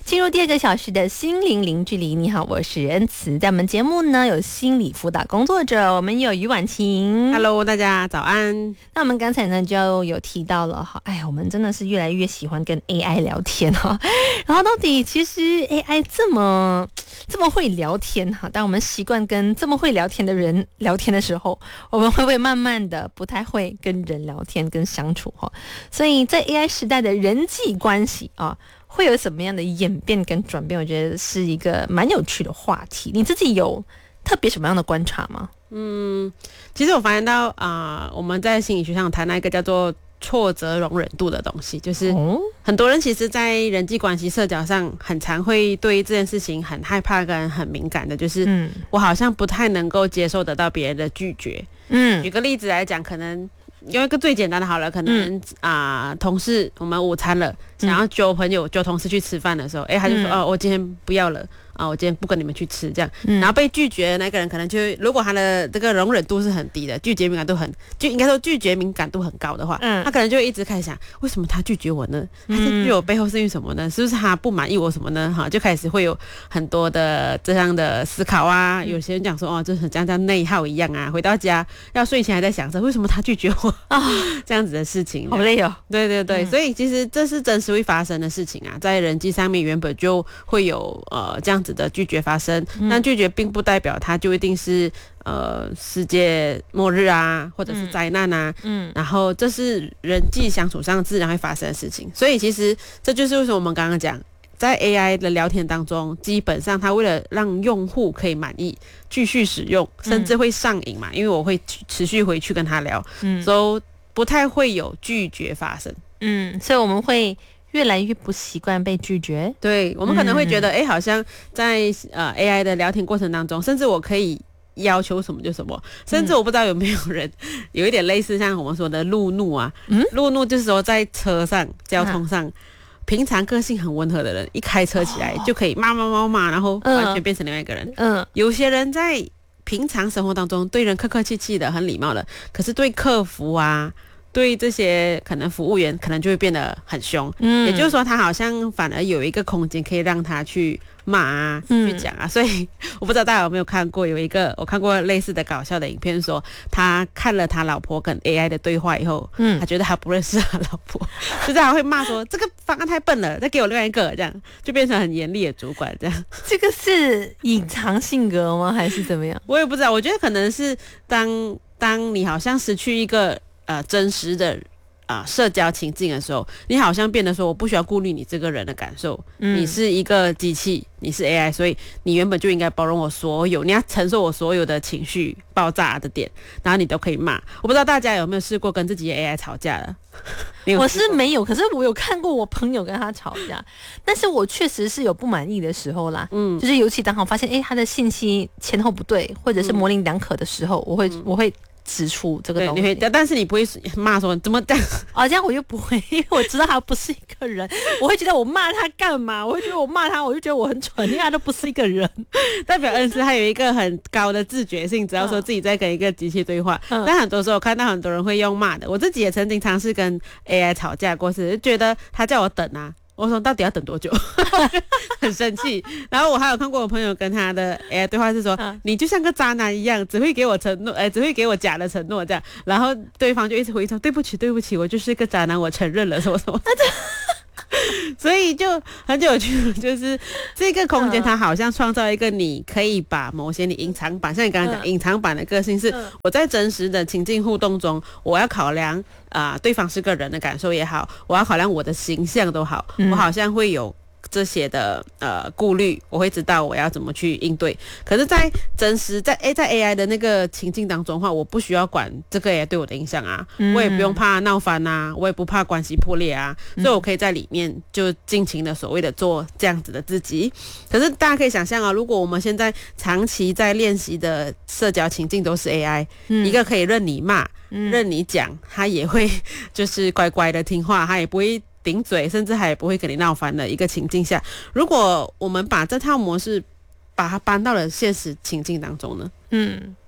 进入第2个小时的心灵零距离。你好，我是恩慈。在我们节目呢，有心理辅导工作者，我们有于婉晴。 Hello， 大家早安。 那我们刚才呢就有提到了哈，哎呀，我们真的是越来越喜欢跟 AI 聊天哈。然后到底其实 AI 这么会聊天哈，当我们习惯跟这么会聊天的人聊天的时候，我们会不会慢慢的不太会跟人聊天跟相处哈？所以在 AI 时代的人际关系啊，会有什么样的演变跟转变？我觉得是一个蛮有趣的话题。你自己有特别什么样的观察吗？ 其实我发现到我们在心理学上谈到一个叫做挫折容忍度的东西，就是很多人其实在人际关系社交上很常会对这件事情很害怕跟很敏感的，就是我好像不太能够接受得到别人的拒绝。举个例子来讲，可能用一个最简单的好了，可能同事我们午餐了，想要揪朋友揪同事去吃饭的时候，他就说我今天不要了我今天不跟你们去吃这样，然后被拒绝的那个人可能就如果他的这个容忍度是很低的，拒绝敏感度应该说拒绝敏感度很高的话，他可能就会一直开始想，为什么他拒绝我呢？他拒绝我背后是因为什么呢？是不是他不满意我什么呢？就开始会有很多的这样的思考啊。有些人讲说这很像内耗一样啊，回到家要睡前还在想着为什么他拒绝我这样子的事情， 好累哦。 对对对，所以其实这是真实会发生的事情啊，在人际上面原本就会有这样子的拒绝发生，但拒绝并不代表它就一定是世界末日啊，或者是灾难啊，然后这是人际相处上自然会发生的事情。所以其实这就是为什么我们刚刚讲，在 AI 的聊天当中，基本上它为了让用户可以满意继续使用，甚至会上瘾嘛，因为我会持续回去跟他聊，所以不太会有拒绝发生。 所以我们会越来越不习惯被拒绝。 对，我们可能会觉得好像在AI 的聊天过程当中，甚至我可以要求什么就什么，甚至我不知道有没有人有一点类似像我们说的路怒啊，路怒就是说在车上交通上平常个性很温和的人，一开车起来就可以骂，然后完全变成另外一个人。有些人在平常生活当中对人客客气气的，很礼貌的，可是对客服啊，对这些可能服务员可能就会变得很凶。也就是说他好像反而有一个空间可以让他去骂啊，去讲啊。所以我不知道大家有没有看过，我看过类似的搞笑的影片，说他看了他老婆跟 AI 的对话以后，他觉得他不认识他老婆，就是他会骂说这个方案太笨了，再给我另外一个，这样就变成很严厉的主管这样。 这个是隐藏性格吗？还是怎么样？ 我也不知道，我觉得可能是当你好像失去一个真实的社交情境的时候，你好像变得说我不需要顾虑你这个人的感受，你是一个机器，你是 AI， 所以你原本就应该包容我所有，你要承受我所有的情绪爆炸的点，然后你都可以骂。我不知道大家有没有试过跟自己的 AI 吵架了？ 我是没有，可是我有看过我朋友跟他吵架，但是我确实是有不满意的时候啦。就是尤其当我发现他的信息前后不对，或者是模棱两可的时候，我会指出这个东西。 但是你不会骂说怎么这样这样我就不会，因为我知道他不是一个人，我会觉得我骂他干嘛？我会觉得我骂他，我就觉得我很蠢，因为他都不是一个人。 代表恩师他有一个很高的自觉性，只要说自己在跟一个机器对话。但很多时候我看到很多人会用骂的，我自己也曾经尝试跟 AI 吵架过，是觉得他叫我等啊。我说到底要等多久？很生气。然后我还有看过我朋友跟他的对话是说，你就像个渣男一样，只会给我承诺，只会给我假的承诺这样。然后对方就一直回说对不起，我就是个渣男，我承认了什么什么。所以就很有趣，就是这个空间它好像创造一个你可以把某些你隐藏版，像你刚刚讲隐藏版的个性是我在真实的情境互动中，我要考量对方是个人的感受也好，我要考量我的形象都好，我好像会有这些的顾虑，我会知道我要怎么去应对。可是在真实在 AI 的那个情境当中的话，我不需要管这个 AI 对我的影响啊，我也不用怕闹翻啊，我也不怕关系破裂啊，所以我可以在里面就尽情的所谓的做这样子的自己。可是大家可以想象啊，如果我们现在长期在练习的社交情境都是 AI，一个可以任你骂任你讲，他也会就是乖乖的听话，他也不会顶嘴，甚至还不会跟你闹翻的一个情境下，如果我们把这套模式把它搬到了现实情境当中呢？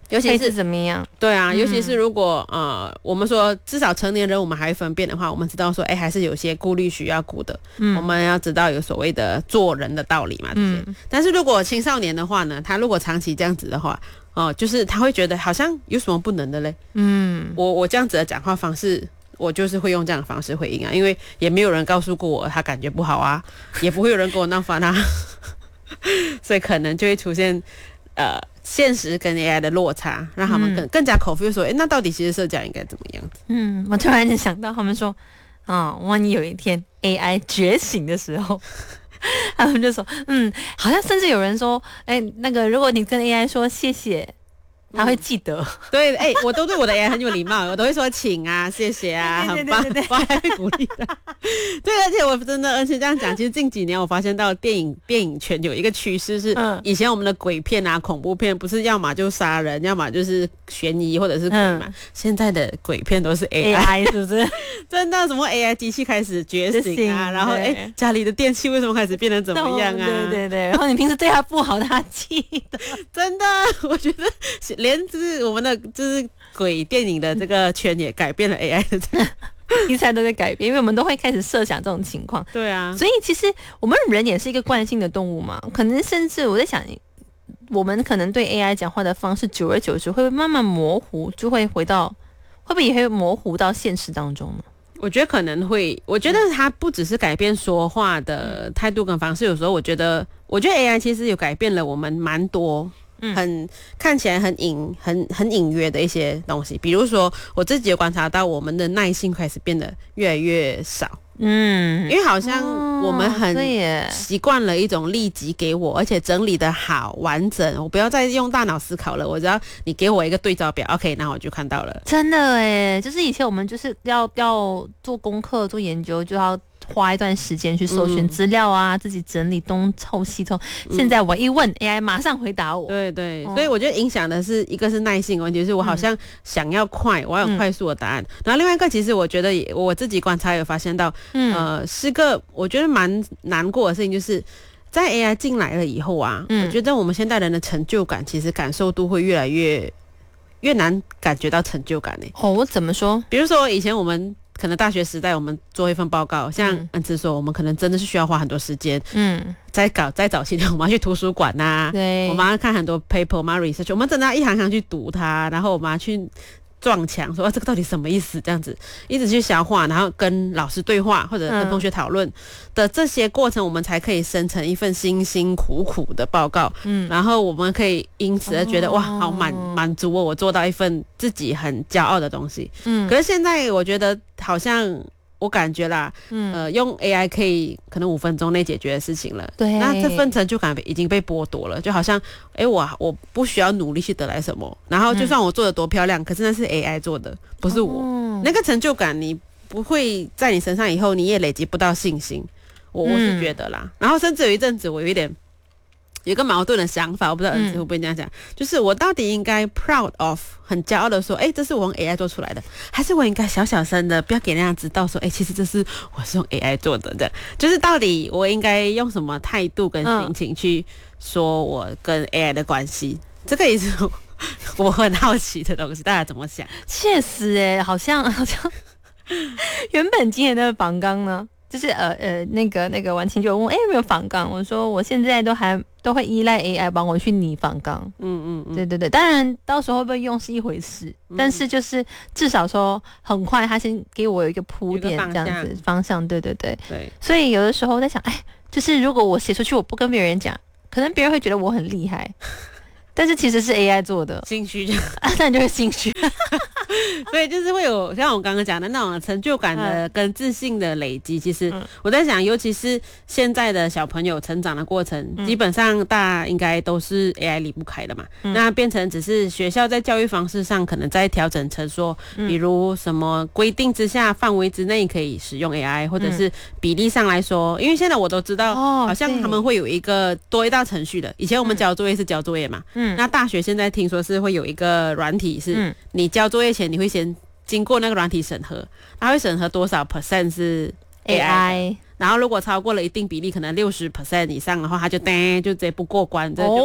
尤其是怎么样？ 对啊，尤其是如果我们说至少成年人我们还会分辨的话，我们知道说，还是有些顾虑需要顾的。我们要知道有所谓的做人的道理嘛，这些。但是如果青少年的话呢，他如果长期这样子的话，就是他会觉得好像有什么不能的嘞。我这样子的讲话方式，我就是会用这样的方式回应啊，因为也没有人告诉过我他感觉不好啊，也不会有人跟我闹翻啊，所以可能就会出现现实跟 AI 的落差，让他们更加confused说，那到底其实社交应该怎么样子？ 我突然间想到，他们说，万一有一天 AI 觉醒的时候，他们就说，好像甚至有人说，那个如果你跟 AI 说谢谢，他会记得。 对，我都对我的 AI 很有礼貌，我都会说请啊，谢谢啊，很棒，我还会鼓励他。对，而且这样讲，其实近几年我发现到电影圈有一个趋势是，以前我们的鬼片啊、恐怖片不是要么就杀人，要么就是悬疑或者是鬼嘛，现在的鬼片都是 AI 是不是？ 真的，什么 AI 机器开始觉醒啊，然后家里的电器为什么开始变得怎么样啊？ 对，然后你平时对他不好，他记得。 真的，我觉得连就是我们的就是鬼电影的这个圈也改变了 AI 的这个题材都在改变，因为我们都会开始设想这种情况。 对啊， 所以其实我们人也是一个惯性的动物嘛，可能甚至我在想，我们可能对 AI 讲话的方式，久而久之会慢慢模糊，就会会不会也会模糊到现实当中呢？ 我觉得可能会，我觉得它不只是改变说话的态度跟方式，有时候我觉得 AI 其实有改变了我们蛮多。看起来很隐约的一些东西，比如说我自己有观察到我们的耐性开始变得越来越少。因为好像我们很习惯了一种立即给我，而且整理的好完整，我不要再用大脑思考了，我只要你给我一个对照表 ，OK， 那我就看到了。 真的就是以前我们就是要做功课、做研究，就要花一段时间去搜寻资料啊，自己整理东凑西凑。现在我一问 AI 马上回答我。 对，所以我觉得影响的是一个是耐性问题，就是我好像想要快，我要有快速的答案。然后另外一个，其实我觉得我自己观察有发现到，是个我觉得蛮难过的事情，就是在 AI 进来了以后啊，我觉得我们现代人的成就感其实感受度会越来越难感觉到成就感我怎么说？ 比如说以前我们可能大学时代我们做一份报告，像恩慈说，我们可能真的是需要花很多时间。在早期的我们要去图书馆啊， 对， 我们要看很多 paper， 我们要 research， 我们真的要一行行去读它，然后我们要去撞墙说这个到底什么意思，这样子一直去消化，然后跟老师对话或者跟同学讨论的这些过程，我们才可以生成一份辛辛苦苦的报告。然后我们可以因此而觉得哇，好满足我做到一份自己很骄傲的东西。可是现在我觉得好像我感觉啦，用 AI 可以可能5分钟内解决的事情了。 对， 那这份成就感已经被剥夺了，就好像我不需要努力去得来什么，然后就算我做的多漂亮，可是那是 AI 做的，不是我。那个成就感你不会在你身上以后，你也累积不到信心。我是觉得啦。然后甚至有一阵子我有一个矛盾的想法，我不知道恩慈会不会这样讲，就是我到底应该 proud of 很骄傲的说，这是我用 AI 做出来的，还是我应该小小声的不要给人家知道说，其实这是我是用 AI 做的，就是到底我应该用什么态度跟心情去说我跟 AI 的关系，这个也是我很好奇的东西，大家怎么想？ 确实好像原本今天的访纲呢，就是那个婉晴就问有没有访纲，我说我现在都会依赖 AI 帮我去拟访纲。对，当然到时候会不会用是一回事，但是就是至少说很快他先给我有一个铺垫这样子方向。对，所以有的时候在想，就是如果我写出去我不跟别人讲，可能别人会觉得我很厉害。但是其实是 AI 做的， 心虚那就会心虚。 所以就是会有像我刚刚讲的那种成就感的跟自信的累积。其实我在想，尤其是现在的小朋友成长的过程，基本上大家应该都是 AI 离不开的嘛。那变成只是学校在教育方式上可能在调整成说，比如什么规定之下范围之内可以使用 AI， 或者是比例上来说，因为现在我都知道，好像他们会有多一道程序的。以前我们交作业是交作业嘛，那大学现在听说是会有一个软体，是你交作业前你会先经过那个软体审核，它会审核多少 % 是 AI， 然后如果超过了一定比例，可能60% 以上的话，它就直接不过关，这就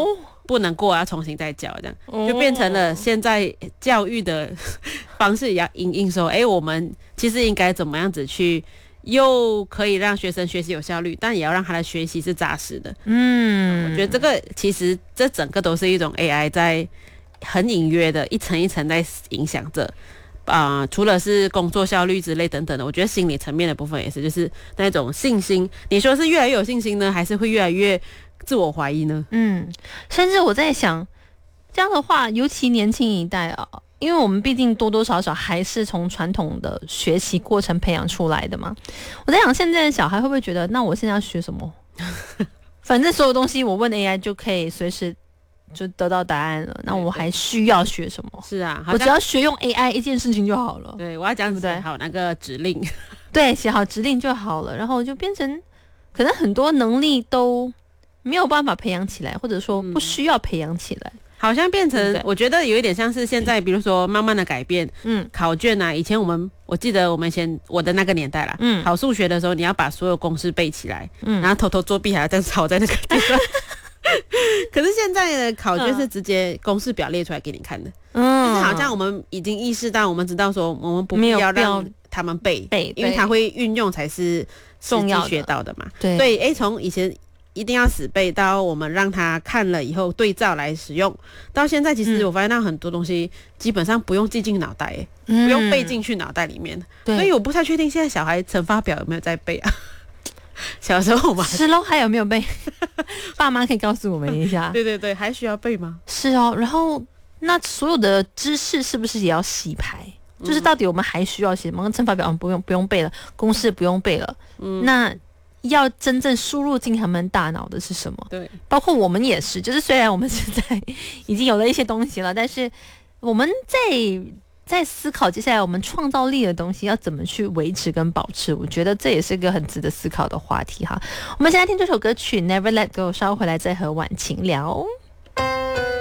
不能过要重新再教，这样就变成了现在教育的方式也要因应说，我们其实应该怎么样子去，又可以让学生学习有效率，但也要让他的学习是扎实的。我觉得这个其实这整个都是一种 AI 在很隐约的一层一层在影响着。除了是工作效率之类等等的，我觉得心理层面的部分也是，就是那种信心。你说是越来越有信心呢，还是会越来越自我怀疑呢？ 甚至我在想，这样的话，尤其年轻一代啊，因为我们毕竟多多少少还是从传统的学习过程培养出来的嘛。我在想，现在的小孩会不会觉得，那我现在要学什么？反正所有东西我问 AI 就可以随时就得到答案了，那我还需要学什么？ 是啊， 我只要学用 AI 一件事情就好了。 对，我要讲写好那个指令， 对，写好指令就好了，然后就变成可能很多能力都没有办法培养起来，或者说不需要培养起来。 好像变成我觉得有一点像是现在，比如说慢慢的改变，考卷啊，以前我记得我的那个年代啦，考数学的时候，你要把所有公式背起来，然后偷偷作弊还要这样抄在那个地方。可是现在的考卷是直接公式表列出来给你看的，就是好像我们已经意识到，我们知道说我们不必要让他们背，因为他会运用才是重要学到的嘛。对，从以前一定要死背到我们让他看了以后对照来使用，到现在其实我发现到很多东西基本上不用记进脑袋，不用背进去脑袋里面，所以我不太确定现在小孩乘法表有没有在背啊。小时候嘛， 是咯，还有没有背？爸妈可以告诉我们一下。 对对对，还需要背吗？ 是哦，然后那所有的知识是不是也要洗牌？就是到底我们还需要写什么？乘法表不用背了，公式不用背了，那要真正输入进他们大脑的是什么？ 对， 包括我们也是，就是虽然我们现在已经有了一些东西了，但是我们在思考接下来我们创造力的东西要怎么去维持跟保持，我觉得这也是个很值得思考的话题哈。我们现在听这首歌曲《Never Let Go》，稍后回来再和婉晴聊。